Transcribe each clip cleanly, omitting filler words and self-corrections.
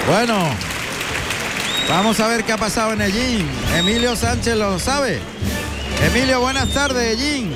Bueno, vamos a ver qué ha pasado en Ellín. Emilio Sánchez lo sabe. Emilio, buenas tardes, Ellín.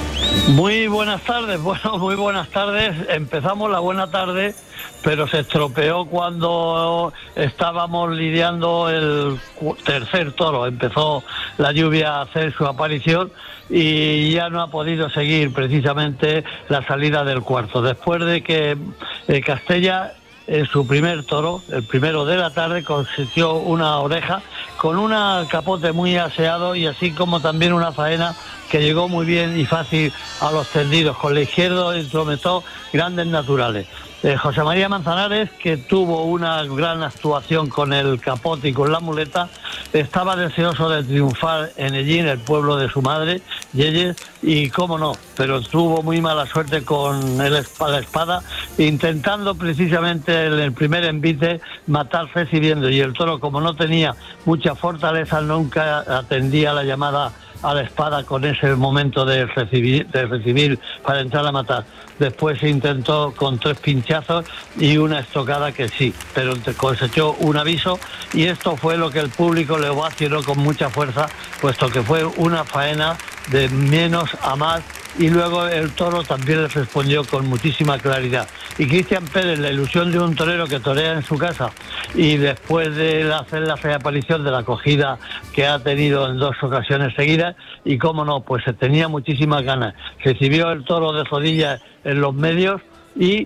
Muy buenas tardes, bueno, muy buenas tardes. Empezamos la buena tarde, pero se estropeó cuando estábamos lidiando el tercer toro. Empezó la lluvia a hacer su aparición y ya no ha podido seguir precisamente la salida del cuarto. Después de que Castella, en su primer toro, el primero de la tarde, consiguió una oreja con un capote muy aseado y así como también una faena que llegó muy bien y fácil a los tendidos. Con la izquierda intrometó grandes naturales. José María Manzanares, que tuvo una gran actuación con el capote y con la muleta, estaba deseoso de triunfar en Ellín, el pueblo de su madre, Yeyes, y cómo no, pero tuvo muy mala suerte con la espada, intentando precisamente en el primer envite matar recibiendo, y el toro, como no tenía mucha fortaleza, nunca atendía la llamada a la espada con ese momento de recibir para entrar a matar. Después se intentó con 3 pinchazos y una estocada que sí, pero cosechó un aviso, y esto fue lo que el público le ovacionó con mucha fuerza, puesto que fue una faena de menos a más, y luego el toro también le respondió con muchísima claridad. Y Cristian Pérez, la ilusión de un torero que torea en su casa y después de hacer la reaparición de la acogida que ha tenido en 2 ocasiones seguidas, y cómo no, pues tenía muchísimas ganas. Recibió el toro de rodillas en los medios y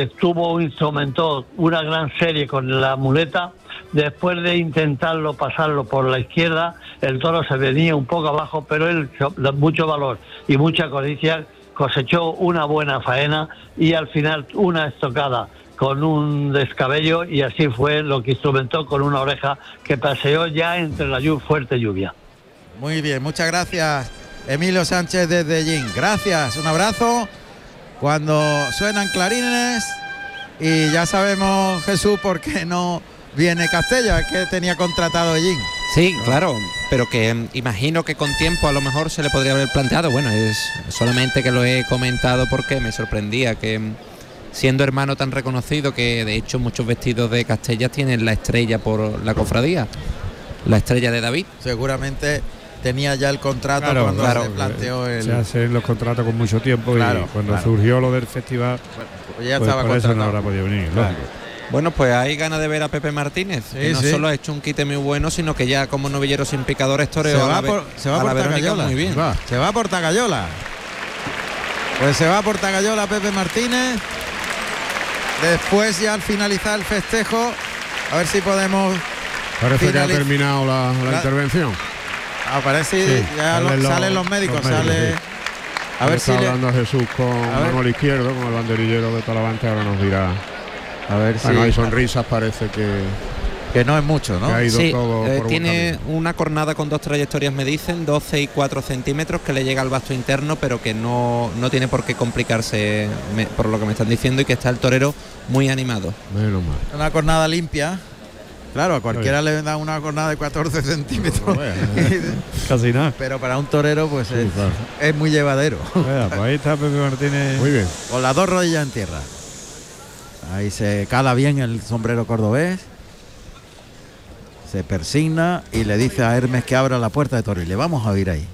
instrumentó una gran serie con la muleta. Después de intentarlo pasarlo por la izquierda, el toro se venía un poco abajo, pero él, mucho valor y mucha codicia, cosechó una buena faena y al final una estocada con un descabello, y así fue lo que instrumentó con una oreja que paseó ya entre la fuerte lluvia. Muy bien, muchas gracias, Emilio Sánchez desde Ellín. Gracias, un abrazo. Cuando suenan clarines, y ya sabemos, Jesús, por qué no viene Castella, que tenía contratado Ellín. Sí, claro, pero que imagino que con tiempo a lo mejor se le podría haber planteado. Bueno, es solamente que lo he comentado porque me sorprendía que, siendo hermano tan reconocido, que de hecho muchos vestidos de Castella tienen la estrella por la cofradía, la estrella de David. Seguramente tenía ya el contrato cuando se planteó el... Se hacen los contratos con mucho tiempo, y cuando surgió lo del festival, pues ya estaba por contratado. eso no habrá podido venir, lógico. Bueno, pues hay ganas de ver a Pepe Martínez, que no solo ha hecho un quite muy bueno, sino que ya como novillero sin picadores toreó se va por Tagayola, muy bien. Se va por Tagayola. Pues se va por Tagayola Pepe Martínez. Después, ya al finalizar el festejo, a ver si podemos... Parece que ha terminado la intervención. Aparece, sí, ya salen los médicos, sale... Sí. A ver si hablando a Jesús con Manuel Izquierdo, con el banderillero de Talavante, ahora nos dirá. A ver si hay sonrisas, parece que no es mucho, ¿no? Que ha ido sí, todo por tiene una cornada con 2 trayectorias, me dicen, 12 y 4 centímetros, que le llega al vasto interno, pero que no tiene por qué complicarse, por lo que me están diciendo, y que está el torero muy animado. Menos mal. Una cornada limpia. Claro, a cualquiera le da una cornada de 14 centímetros. Casi nada. Pero para un torero, pues sí, es muy llevadero. Pues ahí está Pepe Martínez. Muy bien. Con las 2 rodillas en tierra. Ahí se cala bien el sombrero cordobés. Se persigna y le dice a Hermes que abra la puerta de Toriles. Vamos a oír ahí.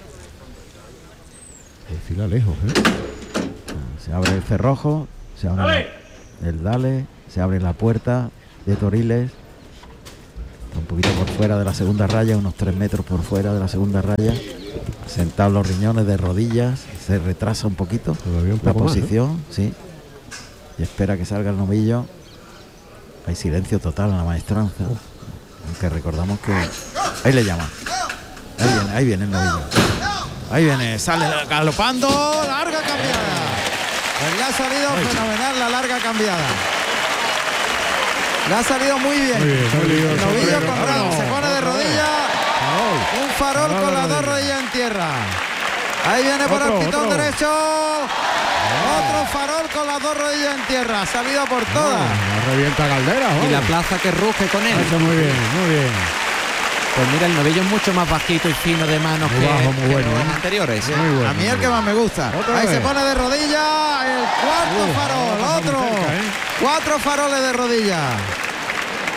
Fila lejos, Se abre el cerrojo, se abre el dale, se abre la puerta de Toriles. Está un poquito por fuera de la segunda raya, unos 3 metros por fuera de la segunda raya. Sentado los riñones de rodillas, se retrasa un poquito la posición, más, sí. Y espera que salga el novillo. Hay silencio total en la maestranza. Aunque recordamos que... Ahí le llaman. Ahí viene el novillo. Ahí viene, sale galopando. Larga cambiada. Pues le ha salido fenomenal la larga cambiada. Le ha salido muy bien. El novillo Conrado se pone de rodillas. Un farol con las 2 rodillas en tierra. Ahí viene por el pitón derecho. Otro farol con las 2 rodillas en tierra. Ha salido por todas. Revienta Caldera. Y la plaza que ruge con él. Eso muy bien, muy bien. Pues mira, el novillo es mucho más bajito y fino de manos que los anteriores. Muy bueno, a mí el que más me gusta. Ahí se pone de rodillas el 4º farol. Otro. 4 faroles de rodillas.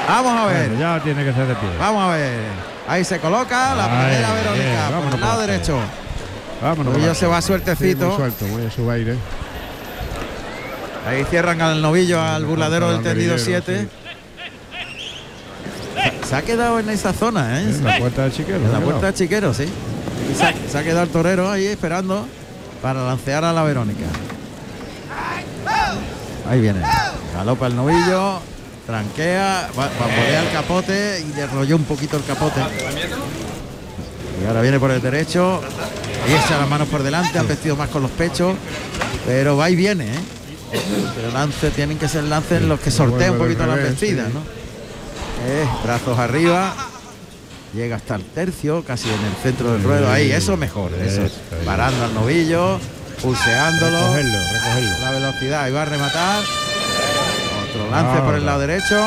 Vamos a ver. Bueno, ya tiene que ser de pie. Vamos a ver. Ahí se coloca la Ay, primera Verónica bien, por vámonos el lado por la derecho. Vámonos. Novillo se va Sí, suertecito. muy suelto, muy a su aire. Ahí cierran al novillo, al burladero del tendido 7. Se ha quedado en esa zona, ¿eh? En la puerta del Chiquero. En la puerta del Chiquero, sí. Y se ha quedado el torero ahí esperando para lancear a la Verónica. Ahí viene. Galopa el novillo, tranquea, bambolea el capote y le rolló un poquito el capote. Y ahora viene por el derecho y echa las manos por delante, han vestido más con los pechos, pero va y viene, ¿eh? Pero lances tienen que ser lances en los que sortea un poquito las vestidas, ¿no? Brazos arriba, llega hasta el tercio, casi en el centro del ruedo, ahí, eso mejor, eso, parando al novillo, pulseándolo, Recogerlo. la velocidad, y va a rematar, otro lance por el lado derecho,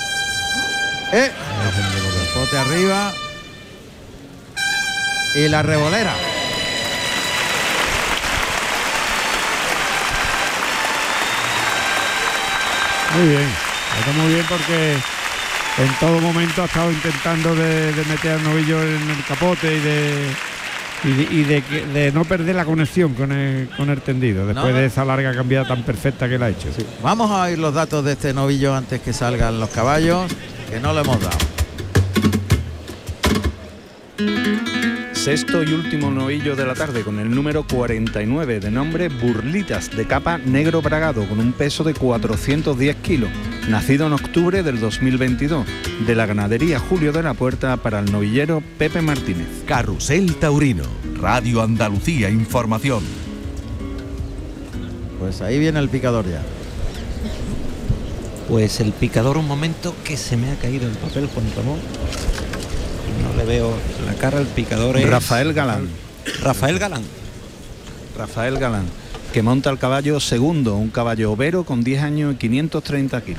bote arriba, y la revolera. Muy bien, está muy bien porque en todo momento ha estado intentando de meter al novillo en el capote y de no perder la conexión con el tendido, después de esa larga cambiada tan perfecta que él ha hecho. Sí. Vamos a oír los datos de este novillo antes que salgan los caballos, que no lo hemos dado. Sexto y último novillo de la tarde con el número 49 de nombre Burlitas, de capa negro bragado con un peso de 410 kilos, nacido en octubre del 2022, de la ganadería Julio de la Puerta para el novillero Pepe Martínez. Carrusel Taurino, Radio Andalucía Información. Pues ahí viene el picador ya. Pues el picador, un momento que se me ha caído el papel, Juan Ramón. No le veo la cara, el picador es Rafael Galán. Rafael Galán. Rafael Galán, que monta el caballo segundo, un caballo overo con 10 años y 530 kilos.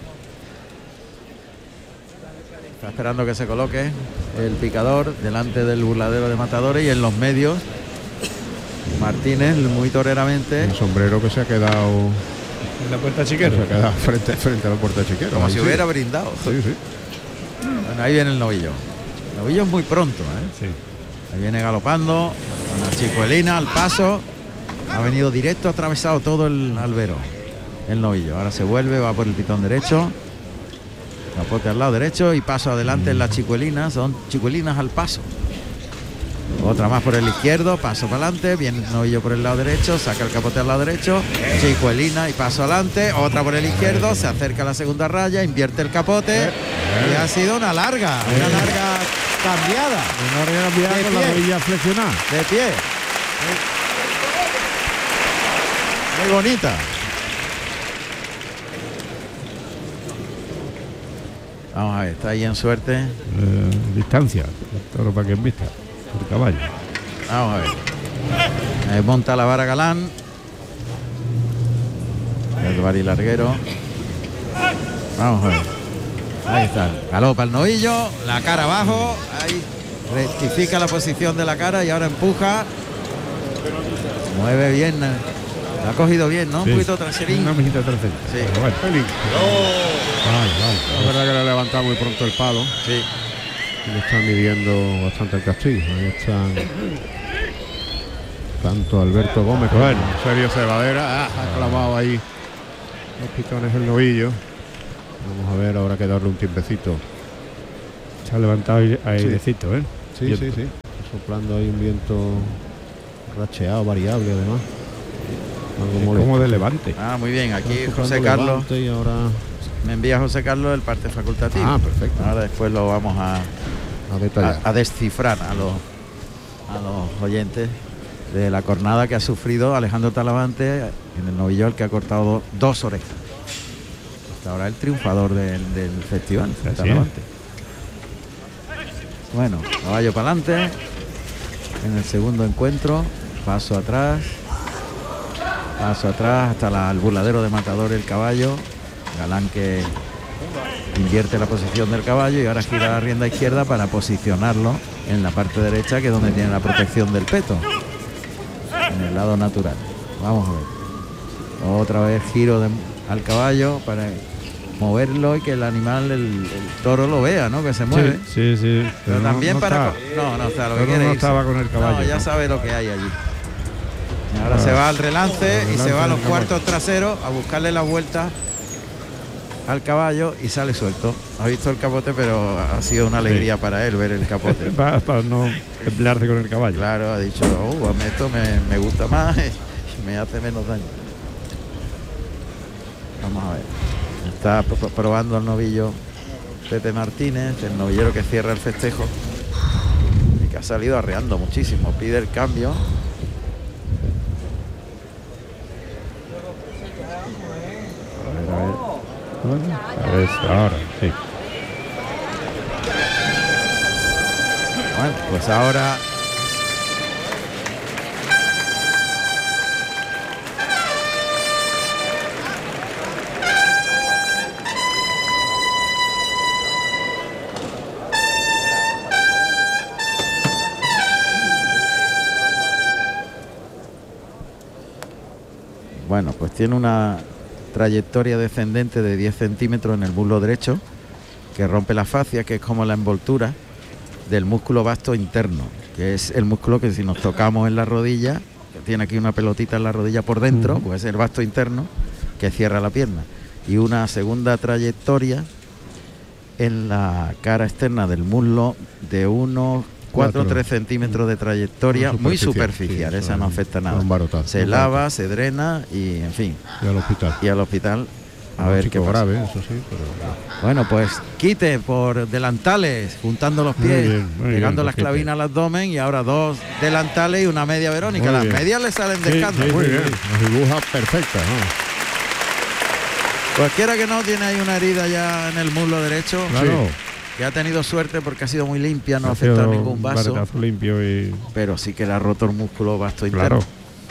Está esperando que se coloque el picador delante del burladero de matadores y en los medios Martínez muy toreramente. Un sombrero que se ha quedado En la puerta Chiquero. se ha quedado frente a la puerta de Chiquero. Como Ahí si sí. hubiera brindado. Sí, sí. Bueno, ahí viene el novillo. El novillo es muy pronto, ¿eh? Sí. Ahí viene galopando con la chicuelina al paso. Ha venido directo, ha atravesado todo el albero. El novillo. Ahora se vuelve, va por el pitón derecho. Capote al lado derecho y paso adelante en la chicuelina. Son chicuelinas al paso. Otra más por el izquierdo, paso para adelante, viene el novillo por el lado derecho, saca el capote al lado derecho, chicuelina y paso adelante, otra por el izquierdo, se acerca a la segunda raya, invierte el capote y ha sido una larga cambiada, Una cambiada De con la pie. rodilla flexionada. de pie. Muy bonita. Vamos a ver, está ahí en suerte. Distancia, todo para que vista. El caballo. Vamos a ver. Monta la vara Galán. El Bari Larguero. Vamos a ver. Ahí está. Galopa el novillo. La cara abajo. Ahí rectifica la posición de la cara y ahora empuja. Mueve bien. La ha cogido bien, ¿no? Sí. Un poquito traserín. Una mijita trasera. Sí. Pero bueno. Es verdad que le ha levantado muy pronto el palo. Sí. Y le están midiendo bastante el castigo. Ahí están tanto Alberto Gómez como Sergio Cebadera. Ha clavado ahí los pitones el novillo. Vamos a ver, ahora que darle un tiempecito. Se ha levantado airecito, ¿eh? Sí, Viento. sí, sí. Soplando ahí un viento racheado, variable además. Algo Es molesto. como de levante. Ah, muy bien. Aquí Soplando José Carlos. levante y ahora Me envía José Carlos el parte facultativo. Ah, perfecto. Ahora después lo vamos a detallar. a descifrar a los oyentes de la cornada que ha sufrido Alejandro Talavante en el novillo, el que ha cortado dos orejas. Hasta ahora el triunfador del festival, Así Talavante. Bueno, caballo para adelante en el segundo encuentro, paso atrás hasta el burladero de matador el caballo. Galán que invierte la posición del caballo y ahora gira la rienda izquierda para posicionarlo en la parte derecha, que es donde tiene la protección del peto, en el lado natural. Vamos a ver. Otra vez giro al caballo para moverlo y que el animal, el toro lo vea, ¿no? Que se mueve. Sí. Pero también para... No está, lo que quiere no irse. estaba con el caballo. No, ya sabe lo que hay allí. Y ahora se va al relance y se va a los cuartos traseros a buscarle la vuelta al caballo y sale suelto. Ha visto el capote, pero ha sido una alegría para él ver el capote. para no emplearse con el caballo. Claro, ha dicho, esto me gusta más y me hace menos daño. Vamos a ver. Está probando el novillo Pepe Martínez, el novillero que cierra el festejo y que ha salido arreando muchísimo. Pide el cambio. A ver, ahora, sí. Bueno, pues ahora bueno, pues tiene una trayectoria descendente de 10 centímetros en el muslo derecho que rompe la fascia, que es como la envoltura del músculo vasto interno, que es el músculo que si nos tocamos en la rodilla, que tiene aquí una pelotita en la rodilla por dentro, pues es el vasto interno que cierra la pierna. Y una segunda trayectoria en la cara externa del muslo de unos 4 o 3 centímetros de trayectoria, muy superficial, esa no afecta nada. Se lava, se drena y en fin. Y al hospital. A ver qué pasa. Grave, eso sí, pero... Bueno, pues quite por delantales, juntando los pies, pegando las clavinas al abdomen y ahora 2 delantales y una media Verónica. Las medias le salen de escándalo. Muy bien, las dibuja perfecta, ¿no? Cualquiera que no tiene ahí una herida ya en el muslo derecho, Claro. que ha tenido suerte porque ha sido muy limpia, no ha afectado ningún vaso, limpio pero sí que le ha roto el músculo vasto interno. Claro.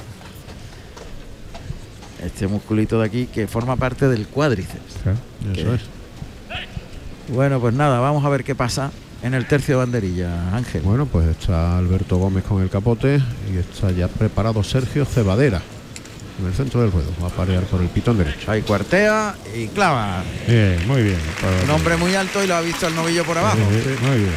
Este musculito de aquí que forma parte del cuádriceps. Eso es. Bueno, pues nada, vamos a ver qué pasa en el tercio de banderilla, Ángel. Bueno, pues está Alberto Gómez con el capote y está ya preparado Sergio Cebadera en el centro del ruedo. Va a parear por el pitón derecho. Ahí cuartea y clava. Bien, muy bien. Un hombre muy alto y lo ha visto el novillo por abajo. Muy bien.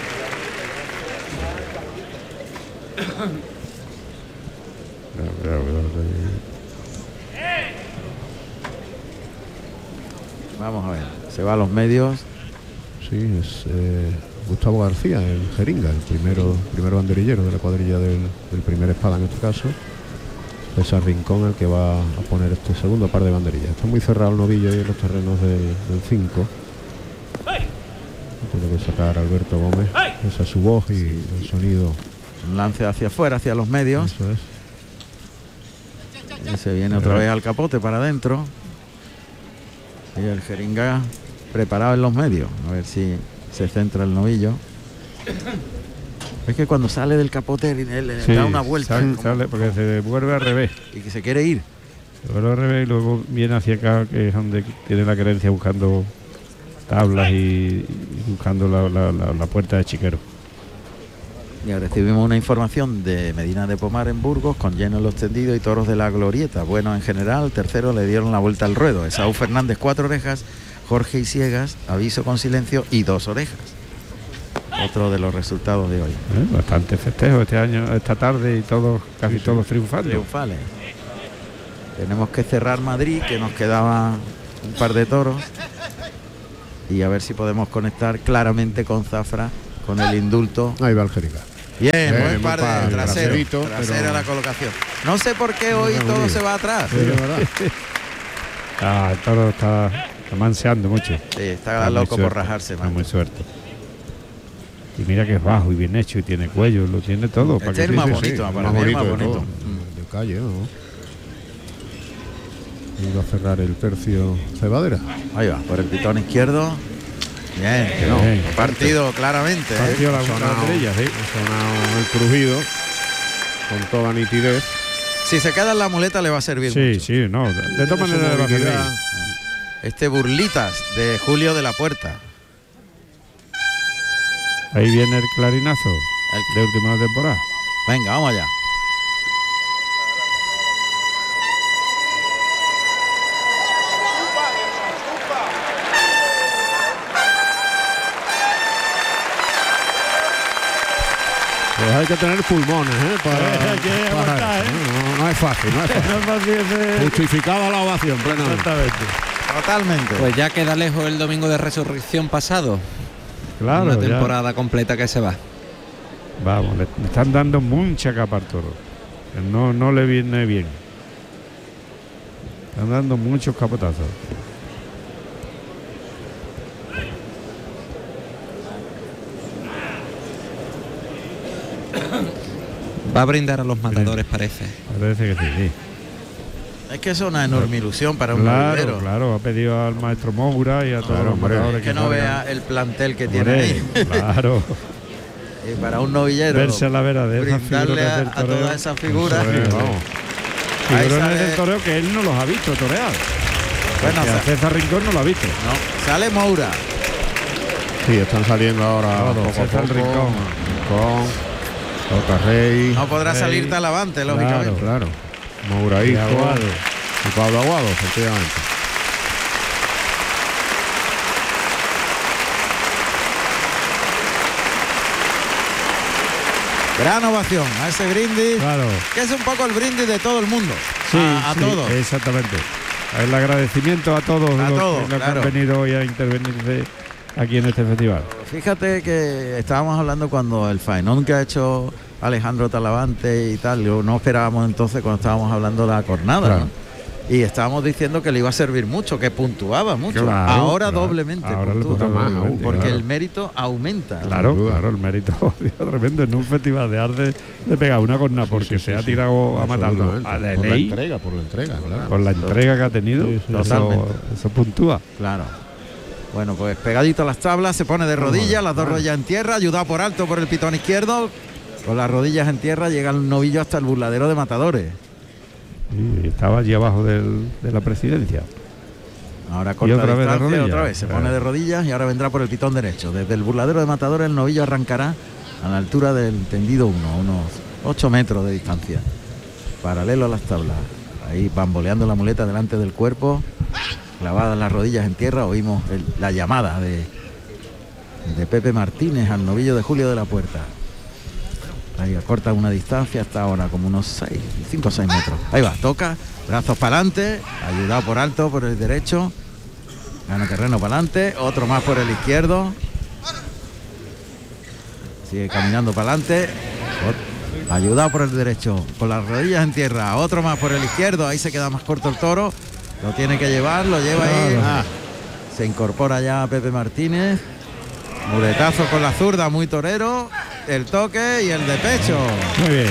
Vamos a ver, se va a los medios. Sí, es Gustavo García, el jeringa, el primero banderillero de la cuadrilla del primer espada en este caso. César Rincón el que va a poner este segundo par de banderillas. Está muy cerrado el novillo ahí en los terrenos del 5. Tiene que sacar Alberto Gómez. Esa es su voz y el sonido. Un lance hacia afuera, hacia los medios. Eso es. Y se viene otra vez al capote para adentro. Y el jeringa preparado en los medios. A ver si se centra el novillo. Es que cuando sale del capote él le da una vuelta. Sale porque se vuelve al revés. Y que se quiere ir. Se vuelve al revés y luego viene hacia acá, que es donde tiene la querencia buscando tablas y buscando la puerta de Chiquero. Ya recibimos una información de Medina de Pomar en Burgos con lleno en los tendidos y toros de la glorieta. Bueno, en general, tercero le dieron la vuelta al ruedo. Esaú Fernández 4 orejas, Jorge Isiegas, aviso con silencio y 2 orejas. Otro de los resultados de hoy. Bastante festejo este año, esta tarde y casi todos triunfando. Triunfales. Tenemos que cerrar Madrid, que nos quedaba un par de toros. Y a ver si podemos conectar claramente con Zafra, con el indulto. Ahí va el jeringa. Bien, buen par de trasera pero... la colocación. No sé por qué hoy todo se va atrás. Sí, de verdad. El toro está manseando mucho. Sí, está loco por rajarse. Está muy suerte. Y mira que es bajo y bien hecho y tiene cuello, lo tiene todo. Este es el más bonito, para mí es más bonito. De calle, ¿no? Y va a cerrar el tercio Cebadera. Ahí va, por el pitón izquierdo. Bien, Bien. partido claramente. Partido la Ha sonado banderilla, sí. el crujido con toda nitidez. Si se queda en la muleta le va a servir mucho. Sí, no. De todas maneras le va a servir. Este Burlitas de Julio de la Puerta. Ahí viene el clarinazo de última temporada. Venga, vamos allá. hay que tener pulmones, Hay que aguantar, ¿eh? No es fácil, no es fácil. No es fácil ese- Justificada la ovación, plenamente. Exactamente. Totalmente. Pues ya queda lejos el domingo de resurrección pasado. Claro, Una ya. temporada completa que se va. Vamos, le están dando mucha capa al toro. No le viene bien. Están dando muchos capotazos. Va a brindar a los matadores, parece. Parece que sí. Es que eso es una enorme ilusión para un Claro, novillero. claro, ha pedido al maestro Moura y a todos los hombre. matadores Que no salgan. vea el plantel que tiene Hombre, ahí. claro. Y para un novillero Verse a la vera de esas brindarle figuras a del toreo. todas esas figuras. Eso es, Vamos. Ahí Figurones sale- del toreo que él no los ha visto torear. Bueno, Porque a sa- César Rincón no lo ha visto. no, sale Moura. Sí, están saliendo ahora Todos, poco a César poco. Rincón. Rincón, J. Rey. No podrá Ahí. salir Talavante, lógicamente. Claro. Moura Hijo. Aguado. Y Pablo Aguado, efectivamente. Gran ovación a ese brindis, Claro. que es un poco el brindis de todo el mundo. Sí, a sí, todos. Exactamente. El agradecimiento a todos A los todos, que claro. han venido hoy a intervenirse aquí en este festival. Fíjate que estábamos hablando cuando el faenón que ha hecho Alejandro Talavante y tal, no esperábamos entonces cuando estábamos hablando de la cornada, Claro. ¿no? Y estábamos diciendo que le iba a servir mucho, que puntuaba mucho. Claro, Ahora claro. doblemente Ahora le puntúa, puntúa más aún, porque claro. el mérito aumenta. Claro, duda. claro, el mérito tremendo en un festival de arte de pegar una cornada porque se ha tirado a matarlo Absolutamente. a la Por la ley entrega, por la entrega, claro. con la entrega que ha tenido. Sí, sí, eso, totalmente. eso puntúa. Claro. Bueno, pues pegadito a las tablas, se pone de rodillas, las dos rodillas en tierra, ayudado por alto por el pitón izquierdo. Con las rodillas en tierra llega el novillo hasta el burladero de matadores. Y estaba allí abajo de la presidencia. Ahora corta otra vez de distancia, rodillas. otra vez se pone de rodillas y ahora vendrá por el pitón derecho. Desde el burladero de matadores el novillo arrancará a la altura del tendido 1, unos 8 metros de distancia. Paralelo a las tablas. Ahí bamboleando la muleta delante del cuerpo, clavadas las rodillas en tierra, oímos la llamada de Pepe Martínez al novillo de Julio de la Puerta. Ahí acorta una distancia hasta ahora como unos 5 o 6 metros. Ahí va, toca, brazos para adelante, ayudado por alto por el derecho, gana terreno para adelante, otro más por el izquierdo, sigue caminando para adelante, ayudado por el derecho, con las rodillas en tierra, otro más por el izquierdo, ahí se queda más corto el toro, lo tiene que llevar, lo lleva ahí, se incorpora ya Pepe Martínez, muletazo con la zurda, muy torero, el toque y el de pecho. Muy bien.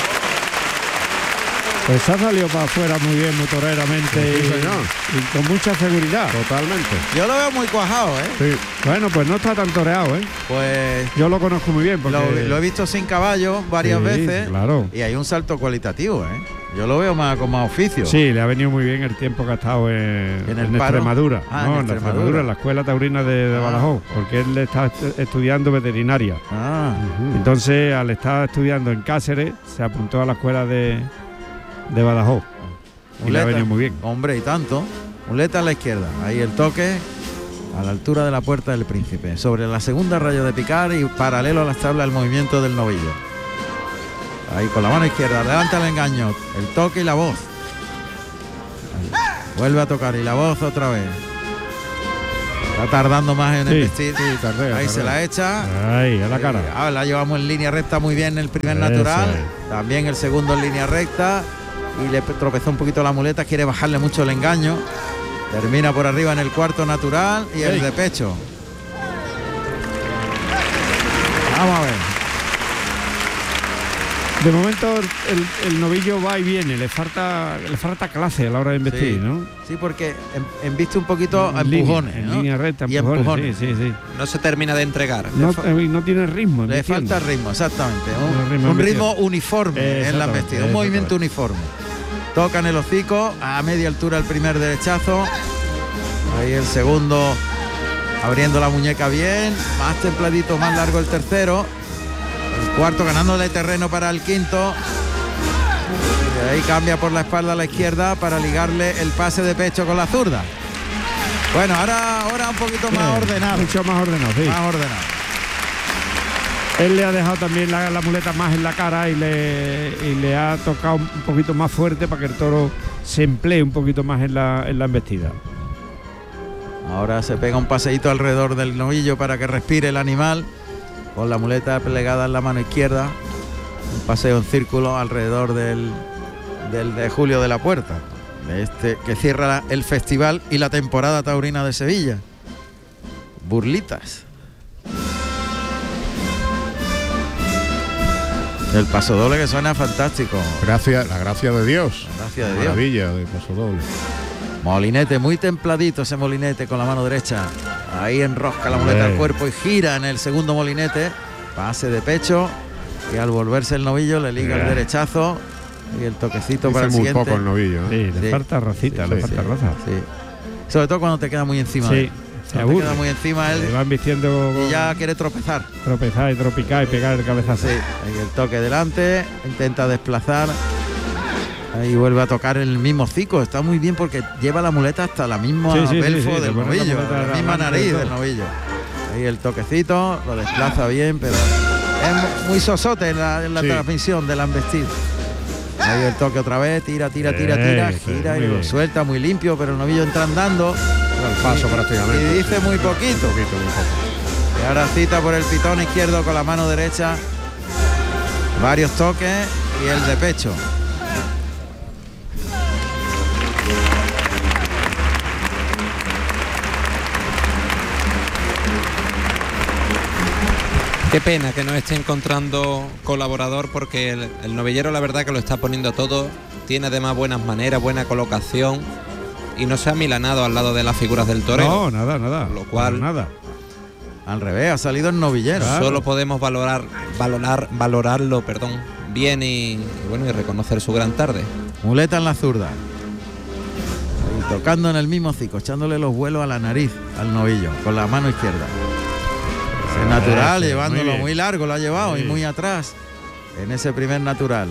Pues ha salido para afuera muy bien, muy toreramente Sí, señor. y con mucha seguridad. Totalmente. Yo lo veo muy cuajado, ¿eh? Sí. Bueno, pues no está tan toreado, ¿eh? Pues Yo lo conozco muy bien porque lo he visto sin caballo varias Sí, veces claro. y hay un salto cualitativo, ¿eh? Yo lo veo más con más oficio. Sí, le ha venido muy bien el tiempo que ha estado en el paro. Extremadura. Ah, No, en en la Extremadura. en la escuela taurina de Badajoz, porque él está estudiando veterinaria. Ah, Entonces, al estar estudiando en Cáceres, se apuntó a la escuela de Badajoz. Y le ha venido muy bien. Hombre, y tanto. Muleta a la izquierda. Ahí el toque a la altura de la Puerta del Príncipe. Sobre la segunda raya de picar y paralelo a las tablas el movimiento del novillo. Ahí con la mano izquierda, adelante al engaño. El toque y la voz. Ahí. Vuelve a tocar y la voz otra vez. Está tardando más en Sí. embestir. tardea, Ahí se tardea. la echa. Ahí, a la cara. Ah, la llevamos en línea recta muy bien el primer Eso natural. es. También el segundo en línea recta. Y le tropezó un poquito la muleta. Quiere bajarle mucho el engaño. Termina por arriba en el cuarto natural y el de pecho. Vamos a ver. De momento el novillo va y viene, le falta clase a la hora de investir, Sí. ¿no? Sí, porque embiste un poquito a En línea, empujones. en ¿no? línea recta, Y empujones. Sí, sí, sí. No se termina de entregar. No tiene ritmo. Le entiendo. falta ritmo, exactamente. ritmo Un ritmo embestido. uniforme en la Exactamente, embestida, un movimiento uniforme. Toca en el hocico, a media altura el primer derechazo. Ahí el segundo abriendo la muñeca bien, más templadito, más largo el tercero. El cuarto ganándole terreno para el quinto. Y de ahí cambia por la espalda a la izquierda para ligarle el pase de pecho con la zurda. Bueno, ahora un poquito más ordenado. Mucho más ordenado, sí. Más ordenado. Él le ha dejado también la muleta más en la cara y le ha tocado un poquito más fuerte para que el toro se emplee un poquito más en la embestida. Ahora se pega un paseíto alrededor del novillo para que respire el animal, con la muleta plegada en la mano izquierda. Un paseo en círculo alrededor del de Julio de la Puerta, de este que cierra el festival y la temporada taurina de Sevilla. Burlitas. El paso doble que suena fantástico. La gracia de Dios. La gracia de Dios. Maravilla de paso doble. Molinete, muy templadito ese molinete con la mano derecha. Ahí enrosca la muleta al cuerpo y gira en el segundo molinete. Pase de pecho y al volverse el novillo le liga el derechazo y el toquecito dice para el muy siguiente. Poco el novillo, ¿eh? Sí, le falta racita, le falta raza. Sí. Sobre todo cuando te queda muy encima. Sí, se aburre. Te queda muy encima él. Le van vistiendo Y ya quiere tropezar. tropezar y tropicar y pegar el cabezazo. Sí, ahí el toque delante, intenta desplazar. Ahí vuelve a tocar el mismo hocico. Está muy bien porque lleva la muleta hasta la misma belfo del novillo, la misma nariz del novillo. Ahí el toquecito, lo desplaza bien, pero es muy sosote en la transmisión de la embestida. Ahí el toque otra vez, tira, gira y lo suelta muy limpio, pero el novillo entra andando. El paso prácticamente. Y dice muy poquito. Muy poco. Y ahora cita por el pitón izquierdo con la mano derecha. Varios toques y el de pecho. Qué pena que no esté encontrando colaborador, porque el novillero la verdad que lo está poniendo todo. Tiene además buenas maneras, buena colocación y no se ha milanado al lado de las figuras del toreo. No, nada. Lo cual nada. Al revés, ha salido el novillero. Claro. Solo podemos valorarlo, bien y reconocer su gran tarde. Muleta en la zurda. Y tocando en el mismo hocico, echándole los vuelos a la nariz al novillo con la mano izquierda. Es natural, llevándolo muy largo, lo ha llevado y muy atrás en ese primer natural.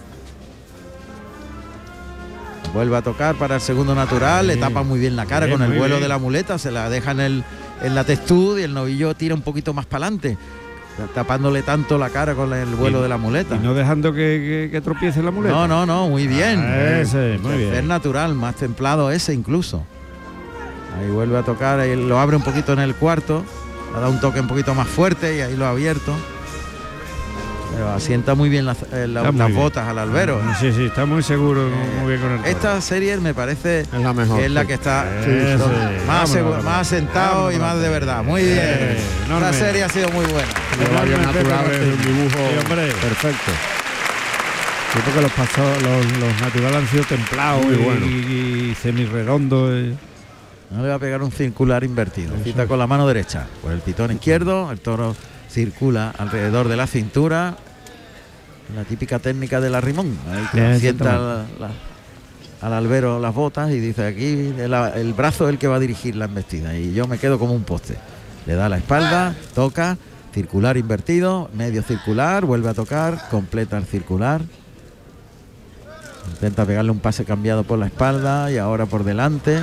Vuelve a tocar para el segundo natural, le tapa muy bien la cara con el vuelo de la muleta, se la deja en la testud y el novillo tira un poquito más para adelante, tapándole tanto la cara con el vuelo de la muleta. Y no dejando que tropiece la muleta. No, muy bien. Muy bien. Es natural, más templado ese incluso. Ahí vuelve a tocar, ahí lo abre un poquito en el cuarto. Ha dado un toque un poquito más fuerte y ahí lo ha abierto. Pero asienta muy bien las botas al albero. Sí, está muy seguro, muy bien con el toro. Esta serie me parece es la mejor, que es la que está más asentado y más de verdad. Muy bien. La serie ha sido muy buena. Los varios naturales, un dibujo perfecto. Yo creo que los naturales han sido templados y semirredondos. No le va a pegar un circular invertido. Cita con la mano derecha por el pitón izquierdo. El toro circula alrededor de la cintura. La típica técnica del arrimón. Ahí que sienta al albero las botas y dice: aquí el brazo es el que va a dirigir la embestida y yo me quedo como un poste. Le da la espalda, toca, circular invertido, medio circular, vuelve a tocar, completa el circular. Intenta pegarle un pase cambiado por la espalda y ahora por delante.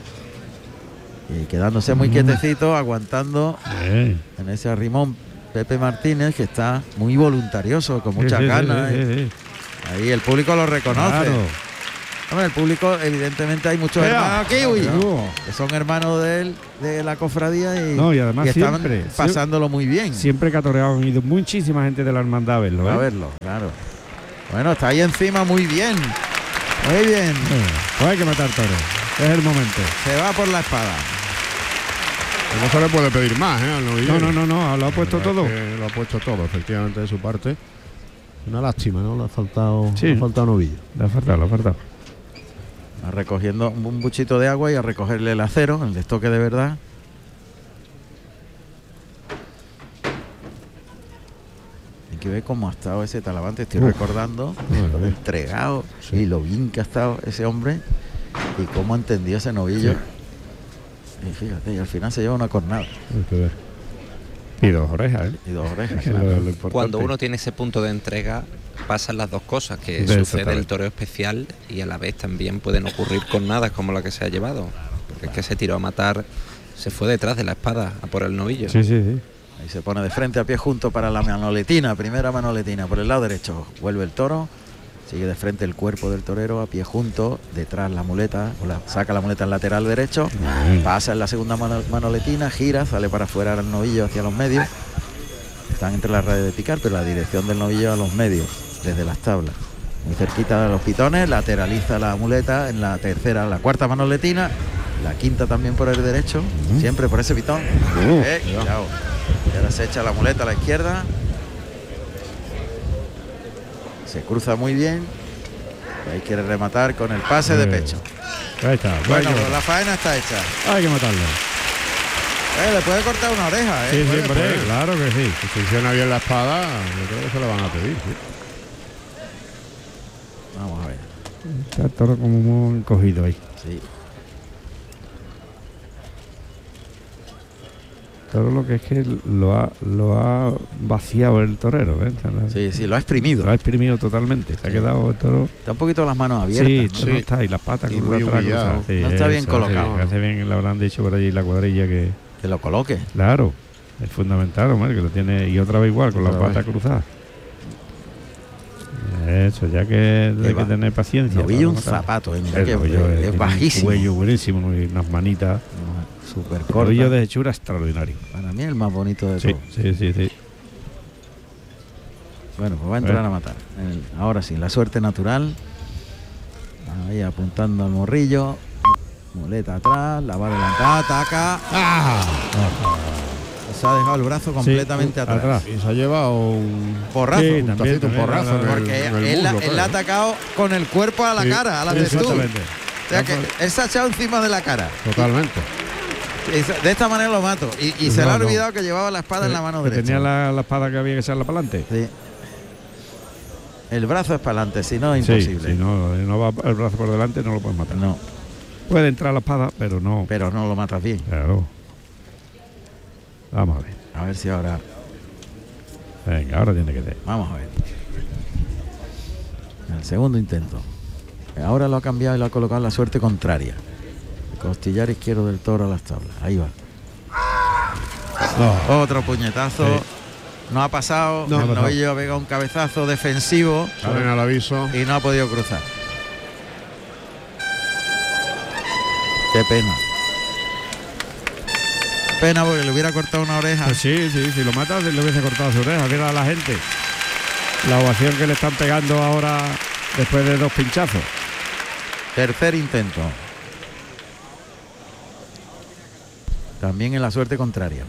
Y quedándose muy quietecito, aguantando en ese arrimón Pepe Martínez, que está muy voluntarioso, con muchas ganas. Ahí el público lo reconoce. Claro. Hombre, el público, evidentemente, hay muchos hermanos kiwi, que son hermanos de la cofradía y además y están pasándolo muy bien. Siempre que ha toreado han ido muchísima gente de la hermandad a verlo. A verlo, claro. Bueno, está ahí encima muy bien. Muy bien. Pues hay que matar toros. Es el momento. Se va por la espada. No se le puede pedir más, al novillero. No, lo ha puesto todo. Lo ha puesto todo, efectivamente, de su parte. Una lástima, ¿no? Le ha faltado, novillo. Le ha faltado. Va recogiendo un buchito de agua y a recogerle el acero, el destoque de verdad. Hay que ver cómo ha estado ese Talavante, estoy recordando, lo entregado y lo bien que ha estado ese hombre y cómo ha entendido ese novillo. Y fíjate, y al final se lleva una cornada. Y dos orejas, Y dos orejas. Claro. Cuando uno tiene ese punto de entrega, pasan las dos cosas, que sucede el toreo especial y a la vez también pueden ocurrir cornadas como la que se ha llevado. Porque es que se tiró a matar, se fue detrás de la espada a por el novillo. Sí. Ahí se pone de frente a pie junto para la manoletina, primera manoletina por el lado derecho. Vuelve el toro, sigue de frente el cuerpo del torero a pie junto, detrás la muleta, saca la muleta al lateral derecho, pasa en la segunda manoletina, gira, sale para afuera el novillo hacia los medios. Están entre las rayas de picar, pero la dirección del novillo a los medios, desde las tablas. Muy cerquita de los pitones, lateraliza la muleta en la tercera, la cuarta manoletina, la quinta también por el derecho, siempre por ese pitón. Cuidado. Y ahora se echa la muleta a la izquierda. Se cruza muy bien. Y ahí quiere rematar con el pase de pecho. Ahí está. Bueno, pues la faena está hecha. Hay que matarlo. Le puede cortar una oreja, Sí, Puede, siempre, puede. claro que sí. Si funciona bien la espada, yo creo que se la van a pedir. ¿Sí? Vamos a ver. Está el toro como muy encogido ahí. Sí. Todo lo que es que lo ha vaciado el torero, ¿ves? Sí, lo ha exprimido. Lo ha exprimido totalmente. Se ha quedado el toro. Está un poquito las manos abiertas. Sí, ¿no? no está. Y las patas Y muy cruzadas, humillado. sí, No está bien eso, colocado. sí, que hace bien, le habrán dicho por allí la cuadrilla que... Que lo coloque. Claro, es fundamental, hombre, que lo tiene. Y otra vez igual, con las Otra patas cruzadas. Eso, ya que hay que tener paciencia. Novillo un para matar. zapato, mira El que novillo es tiene bajísimo. Un cuello buenísimo y unas manitas. Súper Novillo corto. de hechura extraordinario. Para mí el más bonito de Sí, todos. sí. Bueno, pues va a entrar a matar. Ahora sí, la suerte natural. Ahí apuntando al morrillo. Muleta atrás, la va a adelantar, ataca. Se ha dejado el brazo completamente atrás. Y se ha llevado un Porrazo. Sí, un también, porrazo. en el- Porque en el él muslo, le ha creo. atacado con el cuerpo a la Sí, cara, a la sí, testuz. exactamente. O sea que él se ha echado encima de la cara. Totalmente. Y de esta manera lo mato. Y se le ha olvidado que llevaba la espada en la mano Que derecha. tenía la espada que había que echarla para adelante. Sí. El brazo es para adelante, si no es Sí, imposible. si no va el brazo por delante, no lo puedes matar. No, Puede entrar la espada, pero no. pero no lo matas bien. Claro. Vamos a ver. A ver si ahora. Venga, ahora tiene que ser. Vamos a ver. El segundo intento. Ahora lo ha cambiado y lo ha colocado en la suerte contraria. Costillar izquierdo del toro a las tablas. Ahí va. Otro puñetazo. Sí. No ha pasado. No ha el pasado. novillo ha pegado un cabezazo defensivo Salen al aviso. y no ha podido cruzar. Qué pena. Pena porque le hubiera cortado una oreja. Pues sí, si lo mata, le hubiese cortado su oreja. Mira a la gente. La ovación que le están pegando ahora después de 2 pinchazos. Tercer intento. También en la suerte contraria.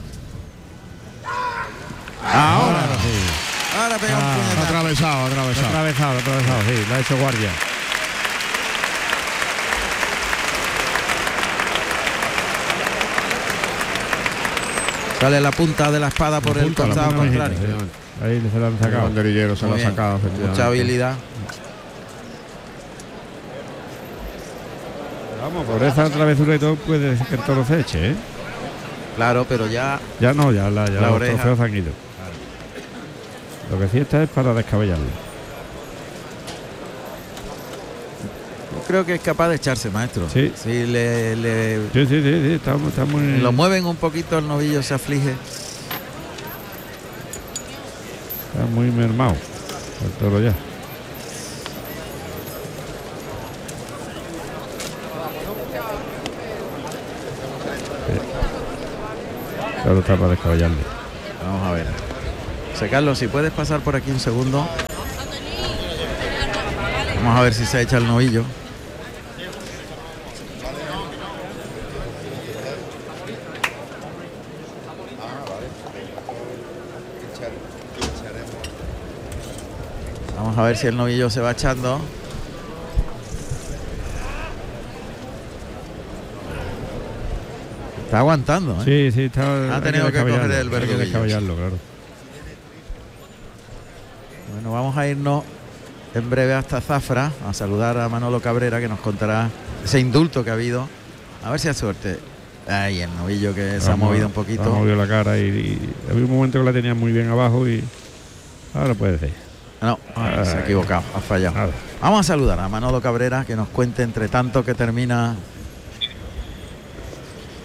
Ahora Sí. Ahora pega un puñetazo. Atravesado. Atravesado, sí. Le ha hecho guardia. Sale la punta de la espada por el punta, la costado punta contrario. mejilla, Ahí se la han El sacado. banderillero se lo Muy ha bien. sacado. efectivamente. Mucha habilidad. Vamos, por esa travesura y todo puede ser que el toro se eche, ¿eh? Claro, pero ya Ya no, ya La los oreja. trofeos han ido. Lo que sí está es para descabellarlo. creo que es capaz de echarse, maestro. Sí. Si le Sí, está muy... lo mueven un poquito, el novillo se aflige. Está muy mermado el toro ya. Claro, está para descaballarle. Vamos a ver. José Carlos, si puedes pasar por aquí un segundo. Vamos a ver si se echa el novillo. Vamos a ver si el novillo se va echando. Está aguantando, ¿eh? Sí, está... Ha tenido que coger el hay que verduguillo. descabellarlo, claro. Bueno, vamos a irnos en breve hasta Zafra a saludar a Manolo Cabrera, que nos contará ese indulto que ha habido. A ver si hay suerte. Ay, el novillo que se ha movido un Se ha poquito. movido la cara y había un momento que la tenía muy bien abajo y ahora puede ser. No, se ha equivocado, ha fallado. Nada. Vamos a saludar a Manolo Cabrera, que nos cuente entre tanto que termina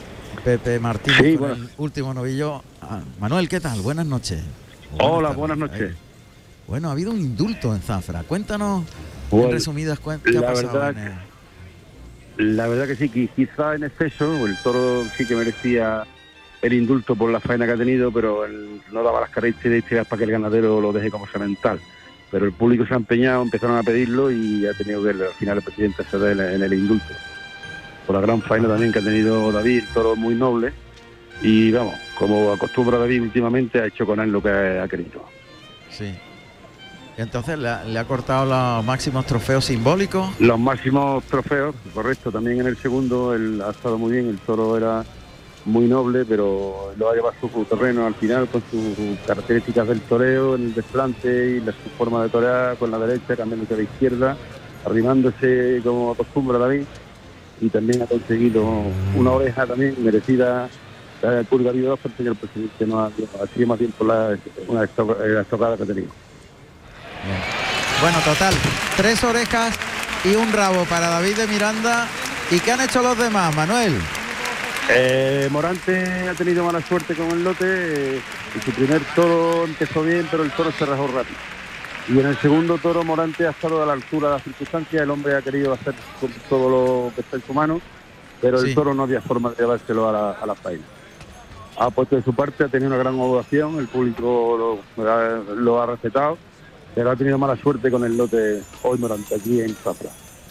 Pepe Martínez Sí, con bueno. el último novillo. Manuel, ¿qué tal? Buenas noches. Hola, tardes. buenas noches. Bueno, ha habido un indulto en Zafra. Cuéntanos, Bueno, en resumidas cuentas, ¿qué ha la pasado verdad en el... La verdad que sí, que quizá en exceso, el toro sí que merecía el indulto por la faena que ha tenido, pero él no daba las características para que el ganadero lo deje como semental. Pero el público se ha empeñado, empezaron a pedirlo y ha tenido que al final el presidente ceder en el indulto. Por la gran faena también que ha tenido David, el toro muy noble. Y vamos, como acostumbra David últimamente, ha hecho con él lo que ha querido. Sí. Y entonces le ha cortado los máximos trofeos simbólicos. Los máximos trofeos, correcto, también en el segundo él ha estado muy bien, el toro era muy noble, pero lo ha llevado a su terreno al final con sus características del toreo, en el desplante y su forma de torear con la derecha, cambiándose a la izquierda, arrimándose como acostumbra David, y también ha conseguido una oreja también merecida. El público ha habido dos, pero el señor presidente no ha sido más tiempo una estocada que ha tenido. Bien. Bueno, total, 3 orejas y un rabo para David de Miranda. ¿Y qué han hecho los demás, Manuel? Morante ha tenido mala suerte con el lote. En su primer toro empezó bien, pero el toro se rajó rápido. Y en el segundo toro Morante ha estado a la altura de las circunstancias. El hombre ha querido hacer todo lo que está en su mano, pero Sí. el toro no había forma de llevárselo a la faena. Ha puesto de su parte, ha tenido una gran ovación, el público lo ha respetado, pero ha tenido mala suerte con el lote hoy Morante aquí en Zafra.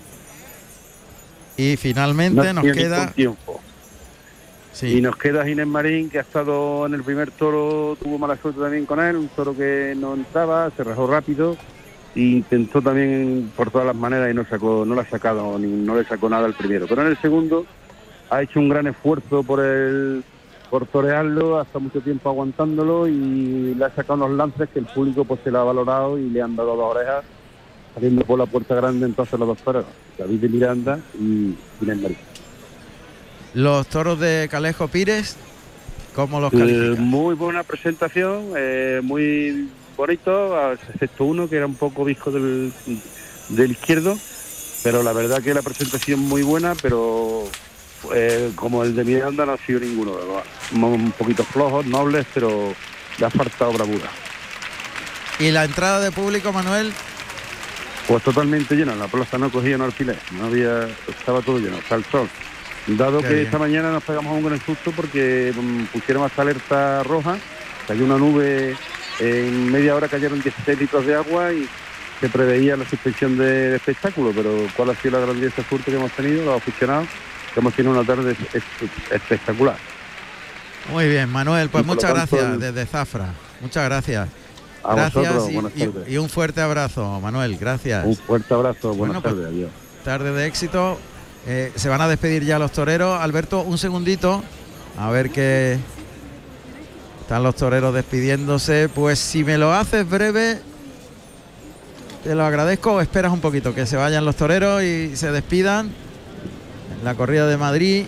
Y finalmente nos tiene queda... ningún tiempo. Sí. Y nos queda Ginés Marín, que ha estado en el primer toro, tuvo mala suerte también con él, un toro que no entraba, se rajó rápido, e intentó también por todas las maneras y no le ha sacado, no le sacó nada al primero. Pero en el segundo ha hecho un gran esfuerzo por torearlo, hasta mucho tiempo aguantándolo, y le ha sacado unos lances que el público pues se lo ha valorado y le han dado 2 orejas, saliendo por la puerta grande entonces los 2 toreros, David de Miranda y Ginés Marín. Los toros de Calejo Pires, ¿cómo los calificas? Muy buena presentación, muy bonito, excepto uno que era un poco visco del izquierdo, pero la verdad que la presentación muy buena, pero como el de Miranda no ha sido ninguno, ¿verdad? Un poquito flojos, nobles, pero le ha faltado bravura. ¿Y la entrada de público, Manuel? Pues totalmente lleno, en la plaza no cogía un alfiler, estaba todo lleno, hasta el sol. Dado Qué que bien. esta mañana nos pegamos un gran susto porque pusieron hasta alerta roja, cayó una nube, en media hora cayeron 16 litros de agua y se preveía la suspensión de espectáculo, pero cuál ha sido la grandiosa suerte que hemos tenido, los aficionados, que hemos tenido una tarde espectacular. Muy bien, Manuel, pues Y por lo muchas tanto, gracias desde Zafra. Muchas gracias. A Gracias vosotros, buenas tardes. y un fuerte abrazo, Manuel, gracias. Un fuerte abrazo, buenas Bueno, pues, tardes, adiós. Tarde de éxito. Se van a despedir ya los toreros. Alberto, un segundito. A ver qué... Están los toreros despidiéndose. Pues si me lo haces breve, te lo agradezco. O esperas un poquito que se vayan los toreros y se despidan. En la corrida de Madrid.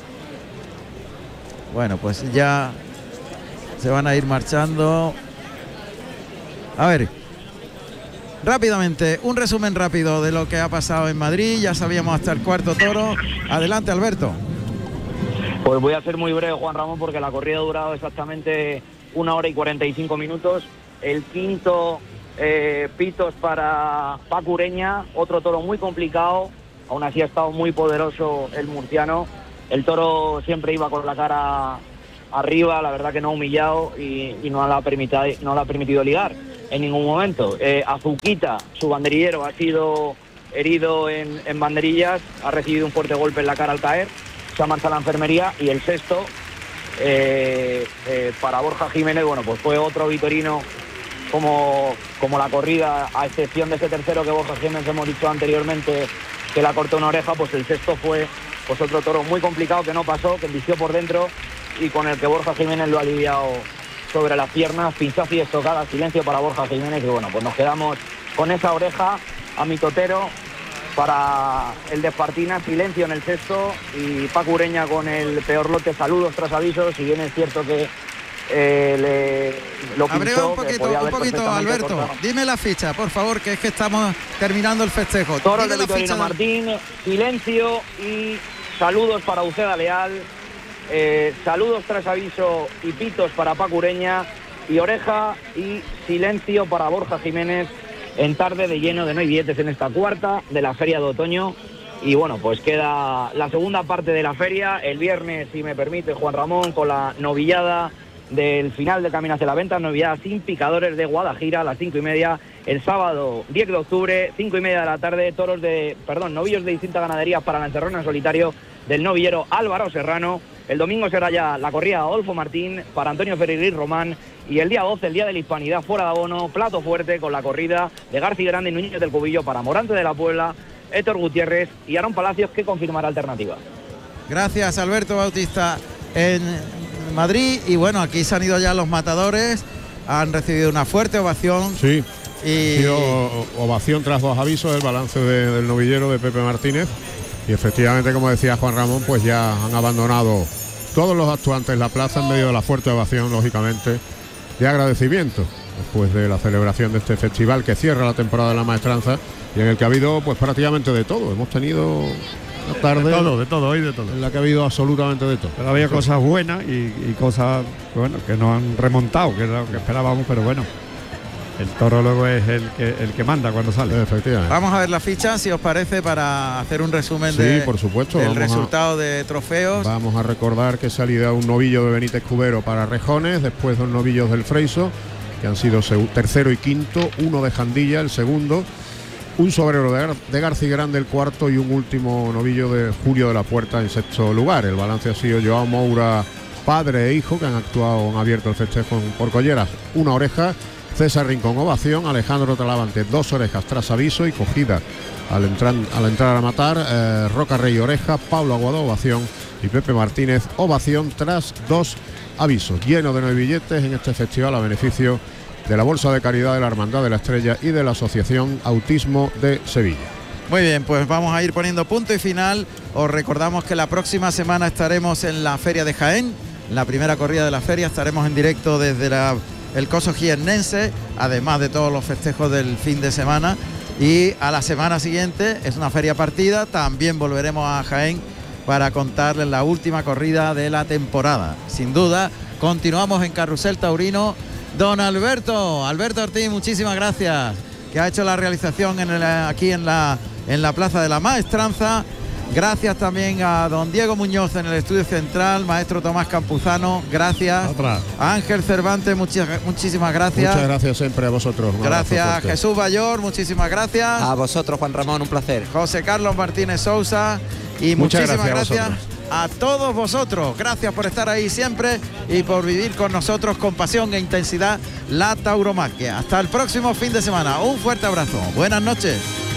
Bueno, pues ya se van a ir marchando. A ver, rápidamente, un resumen rápido de lo que ha pasado en Madrid. Ya sabíamos hasta el cuarto toro. Adelante, Alberto. Pues voy a ser muy breve, Juan Ramón, porque la corrida ha durado exactamente 1 hora y 45 minutos. El quinto pitos para Paco Ureña, otro toro muy complicado. Aún así ha estado muy poderoso el murciano. El toro siempre iba con la cara arriba, la verdad que no ha humillado y no le ha permitido ligar en ningún momento. Azuquita, su banderillero, ha sido herido en banderillas, ha recibido un fuerte golpe en la cara al caer, se ha marchado a la enfermería. Y el sexto, para Borja Jiménez, bueno, pues fue otro vitorino como la corrida, a excepción de ese tercero que Borja Jiménez hemos dicho anteriormente que le cortó una oreja. Pues el sexto fue pues otro toro muy complicado que no pasó, que vistió por dentro y con el que Borja Jiménez lo ha aliviado sobre las piernas. Pinchazo y estocada, silencio para Borja Jiménez. Y bueno, pues nos quedamos con esa oreja a Mitotero para el de Espartina, silencio en el sexto, y Paco Ureña con el peor lote, saludos tras avisos. Si bien es cierto que lo Abreva pinchó, un que poquito, podía haber perfectamente Alberto. cortado. Dime la ficha, por favor, que es que estamos terminando el festejo. Toro Dime de la Vitorino ficha Martín, silencio y saludos para Uceda Leal. saludos tras aviso y pitos para Paco Ureña, y oreja y silencio para Borja Jiménez en tarde de lleno de no hay billetes en esta cuarta de la Feria de Otoño. Y bueno, pues queda la segunda parte de la feria, el viernes, si me permite, Juan Ramón, con la novillada del final de Camino hacia la Venta, novillada sin picadores de Guadajira a las 5:30, el sábado 10 de octubre, 5:30 de la tarde, novillos de distintas ganaderías para la encerrona en solitario del novillero Álvaro Serrano. El domingo será ya la corrida de Adolfo Martín para Antonio Ferrer y Román, y el día 12, el día de la Hispanidad, fuera de abono, plato fuerte con la corrida de García Grande y Núñez del Cubillo para Morante de la Puebla, Héctor Gutiérrez y Aarón Palacios, que confirmará alternativa. Gracias, Alberto Bautista en Madrid. Y bueno, aquí se han ido ya los matadores, han recibido una fuerte ovación. Sí, y ha sido ovación tras 2 avisos del balance del novillero de Pepe Martínez. Y efectivamente, como decía Juan Ramón, pues ya han abandonado todos los actuantes la plaza en medio de la fuerte ovación, lógicamente, de agradecimiento, después de la celebración de este festival que cierra la temporada de la maestranza, y en el que ha habido pues prácticamente de todo. Hemos tenido una tarde de todo en la que ha habido absolutamente de todo. Pero había cosas buenas y cosas, bueno, que nos han remontado, que es lo que esperábamos, pero bueno, el toro luego es el que manda cuando sale. Efectivamente. Vamos a ver la ficha, si os parece, para hacer un resumen por supuesto, del resultado de trofeos. Vamos a recordar que salida un novillo de Benítez Cubero para Rejones, después 2 novillos del Freiso, que han sido tercero y quinto, 1 de Jandilla, el segundo, un sobrero de García Grande, el cuarto, y un último novillo de Julio de la Puerta en sexto lugar. El balance ha sido Joao Moura, padre e hijo, que han abierto el festejo por colleras, 1 oreja, César Rincón ovación, Alejandro Talavante 2 orejas tras aviso y cogida al entrar a matar, Roca Rey oreja, Pablo Aguado ovación y Pepe Martínez ovación tras 2 avisos. Lleno de 9 billetes en este festival a beneficio de la Bolsa de Caridad de la Hermandad de la Estrella y de la Asociación Autismo de Sevilla. Muy bien, pues vamos a ir poniendo punto y final. Os recordamos que la próxima semana estaremos en la Feria de Jaén, en la primera corrida de la feria. Estaremos en directo desde el Coso Jiennense, además de todos los festejos del fin de semana. Y a la semana siguiente es una feria partida, también volveremos a Jaén para contarles la última corrida de la temporada. Sin duda, continuamos en Carrusel Taurino. Don Alberto Ortiz, muchísimas gracias, que ha hecho la realización aquí en la Plaza de la Maestranza. Gracias también a don Diego Muñoz en el estudio central, maestro Tomás Campuzano, gracias. Ángel Cervantes, muchísimas gracias. Muchas gracias siempre a vosotros. Gracias Jesús Bayor, muchísimas gracias. A vosotros, Juan Ramón, un placer. José Carlos Martínez Sousa, y muchísimas gracias a todos vosotros. Gracias por estar ahí siempre y por vivir con nosotros con pasión e intensidad la tauromaquia. Hasta el próximo fin de semana. Un fuerte abrazo. Buenas noches.